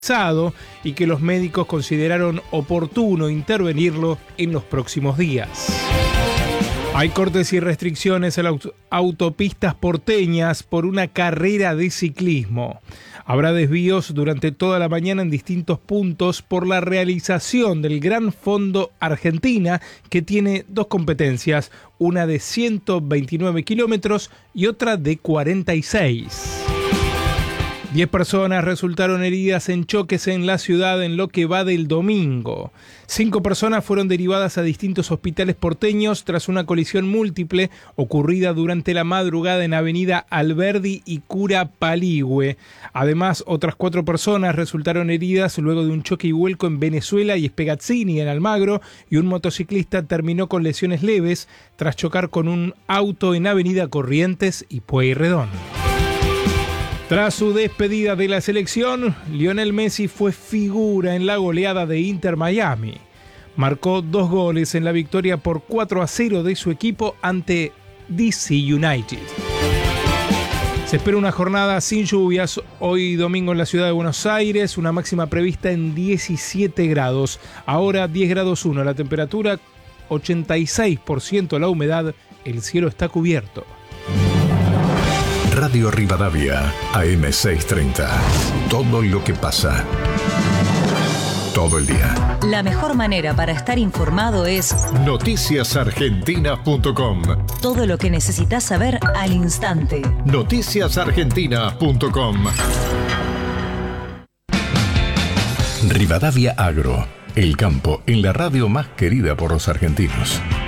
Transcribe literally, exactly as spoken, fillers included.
y que los médicos consideraron oportuno intervenirlo en los próximos días. Hay cortes y restricciones en las autopistas porteñas por una carrera de ciclismo. Habrá desvíos durante toda la mañana en distintos puntos por la realización del Gran Fondo Argentina, que tiene dos competencias, una de ciento veintinueve kilómetros y otra de cuarenta y seis. Diez personas resultaron heridas en choques en la ciudad en lo que va del domingo. Cinco personas fueron derivadas a distintos hospitales porteños tras una colisión múltiple ocurrida durante la madrugada en Avenida Alberdi y Cura Paligüe. Además, otras cuatro personas resultaron heridas luego de un choque y vuelco en Venezuela y Espegazzini en Almagro, y un motociclista terminó con lesiones leves tras chocar con un auto en Avenida Corrientes y Pueyrredón. Tras su despedida de la selección, Lionel Messi fue figura en la goleada de Inter Miami. Marcó dos goles en la victoria por cuatro a cero de su equipo ante D C United. Se espera una jornada sin lluvias hoy domingo en la ciudad de Buenos Aires, una máxima prevista en diecisiete grados. Ahora diez grados uno, la temperatura ochenta y seis por ciento la humedad, el cielo está cubierto. Radio Rivadavia, A M seiscientos treinta. Todo lo que pasa. Todo el día. La mejor manera para estar informado es noticias argentinas punto com. Todo lo que necesitas saber al instante. noticias argentinas punto com. Rivadavia Agro. El campo en la radio más querida por los argentinos.